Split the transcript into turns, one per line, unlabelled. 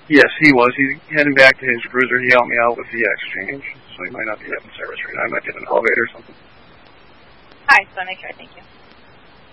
Yes, he was. He's heading back to his cruiser. He helped me out with the exchange, so he might not be having service right now. I might get an elevator or something.
Hi, so make sure. Thank you.